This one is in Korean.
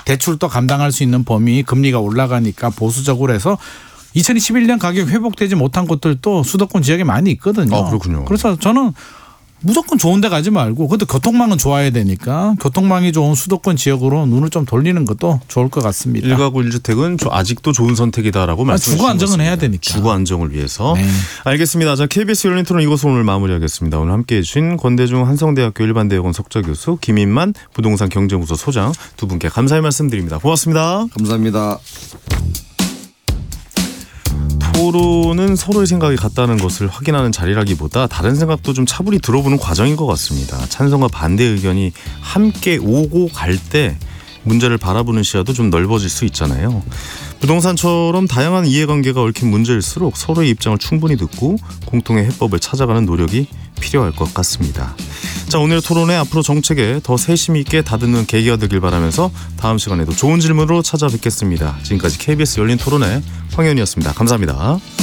대출도 감당할 수 있는 범위 금리가 올라가니까 보수적으로 해서 2021년 가격 회복되지 못한 곳들도 수도권 지역에 많이 있거든요. 그렇군요. 그래서 저는 무조건 좋은 데 가지 말고 근데 교통망은 좋아야 되니까 교통망이 좋은 수도권 지역으로 눈을 좀 돌리는 것도 좋을 것 같습니다. 1가구 1주택은 아직도 좋은 선택이다라고 말씀해 주신 주거 안정은 것입니다. 해야 되니까. 주거 안정을 위해서. 네. 알겠습니다. 자, KBS 열린 토론 이것으로 오늘 마무리하겠습니다. 오늘 함께해 주신 권대중 한성대학교 일반대학원 석좌교수 김인만 부동산 경제부서 소장 두 분께 감사의 말씀드립니다. 고맙습니다. 감사합니다. 토론은 서로의 생각이 같다는 것을 확인하는 자리라기보다 다른 생각도 좀 차분히 들어보는 과정인 것 같습니다. 찬성과 반대 의견이 함께 오고 갈 때 문제를 바라보는 시야도 좀 넓어질 수 있잖아요. 부동산처럼 다양한 이해관계가 얽힌 문제일수록 서로의 입장을 충분히 듣고 공통의 해법을 찾아가는 노력이 필요할 것 같습니다. 자, 오늘 토론회 앞으로 정책에 더 세심 있게 다듬는 계기가 되길 바라면서 다음 시간에도 좋은 질문으로 찾아뵙겠습니다. 지금까지 KBS 열린 토론회 황현이었습니다. 감사합니다.